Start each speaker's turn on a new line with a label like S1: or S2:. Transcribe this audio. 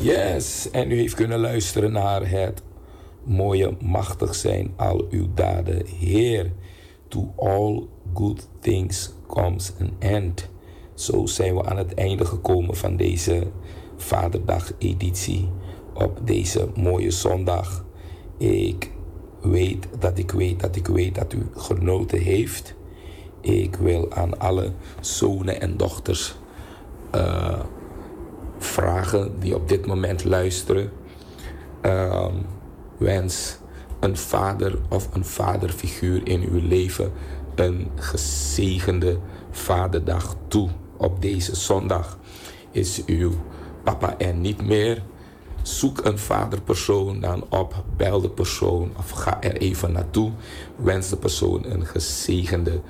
S1: Yes, en u heeft kunnen luisteren naar het mooie machtig zijn al uw daden. Heer, to all good things comes an end. Zo zijn we aan het einde gekomen van deze Vaderdag-editie op deze mooie zondag. Ik weet dat u genoten heeft. Ik wil aan alle zonen en dochters vragen die op dit moment luisteren. Wens een vader of een vaderfiguur in uw leven een gezegende Vaderdag toe. Op deze zondag is uw papa er niet meer. Zoek een vaderpersoon dan op, bel de persoon of ga er even naartoe. Wens de persoon een gezegende